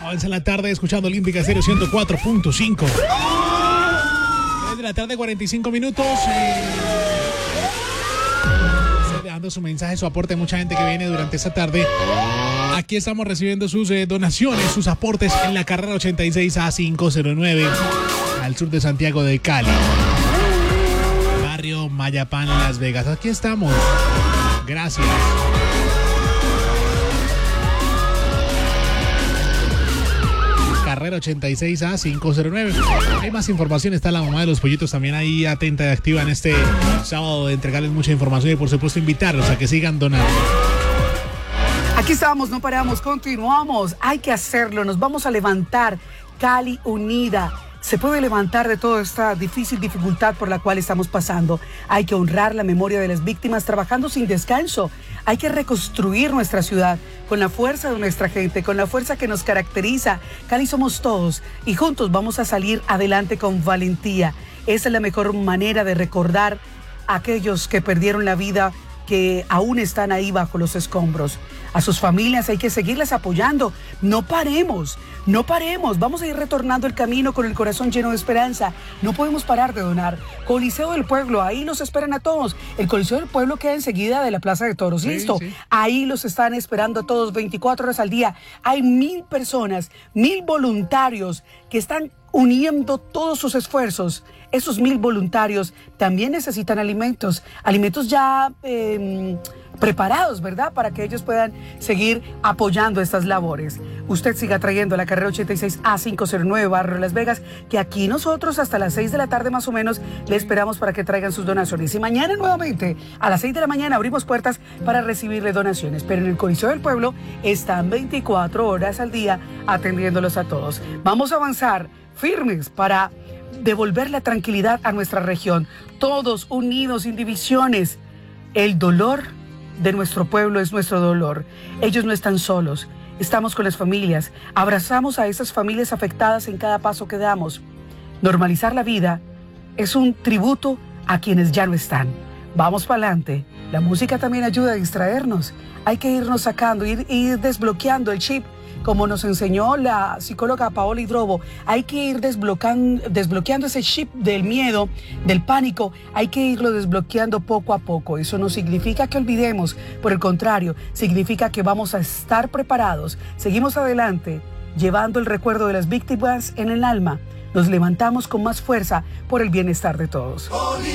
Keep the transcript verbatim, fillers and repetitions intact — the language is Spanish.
Avanza la tarde escuchando Olímpica Estéreo ciento cuatro punto cinco. tres de la tarde, cuarenta y cinco minutos. Eh, dando su mensaje, su aporte. Mucha gente que viene durante esta tarde. Aquí estamos recibiendo sus eh, donaciones, sus aportes en la carrera ochenta y seis A quinientos nueve al sur de Santiago de Cali. Barrio Mayapán, Las Vegas. Aquí estamos. Gracias. Carrera ochenta y seis A quinientos nueve. Hay más información, está la mamá de los pollitos también ahí atenta y activa en este sábado de entregarles mucha información y por supuesto invitarlos a que sigan donando. Aquí estamos, no paramos, continuamos, hay que hacerlo, nos vamos a levantar. Cali unida se puede levantar de toda esta difícil dificultad por la cual estamos pasando. Hay que honrar la memoria de las víctimas trabajando sin descanso. Hay que reconstruir nuestra ciudad con la fuerza de nuestra gente, con la fuerza que nos caracteriza. Cali somos todos y juntos vamos a salir adelante con valentía. Esa es la mejor manera de recordar a aquellos que perdieron la vida, que aún están ahí bajo los escombros. A sus familias hay que seguirles apoyando. No paremos, no paremos. Vamos a ir retornando el camino con el corazón lleno de esperanza. No podemos parar de donar. Coliseo del Pueblo, ahí los esperan a todos. El Coliseo del Pueblo queda enseguida de la Plaza de Toros. ¿Listo? Sí, sí. Ahí los están esperando a todos veinticuatro horas al día. Hay mil personas, mil voluntarios que están uniendo todos sus esfuerzos. Esos mil voluntarios también necesitan alimentos, alimentos ya eh, preparados, ¿verdad? Para que ellos puedan seguir apoyando estas labores. Usted siga trayendo la carrera ochenta y seis A quinientos nueve, Barrio Las Vegas, que aquí nosotros hasta las seis de la tarde más o menos le esperamos para que traigan sus donaciones. Y mañana nuevamente a las seis de la mañana abrimos puertas para recibirle donaciones. Pero en el Coliseo del Pueblo están veinticuatro horas al día atendiéndolos a todos. Vamos a avanzar firmes para devolver la tranquilidad a nuestra región, todos unidos, sin divisiones. El dolor de nuestro pueblo es nuestro dolor. Ellos no están solos, estamos con las familias, abrazamos a esas familias afectadas en cada paso que damos. Normalizar la vida es un tributo a quienes ya no están. Vamos para adelante. La música también ayuda a distraernos. Hay que irnos sacando, ir, ir desbloqueando el chip, como nos enseñó la psicóloga Paola Hidrobo. Hay que ir desbloqueando, desbloqueando ese chip del miedo, del pánico. Hay que irlo desbloqueando poco a poco. Eso no significa que olvidemos. Por el contrario, significa que vamos a estar preparados. Seguimos adelante, llevando el recuerdo de las víctimas en el alma. Nos levantamos con más fuerza por el bienestar de todos.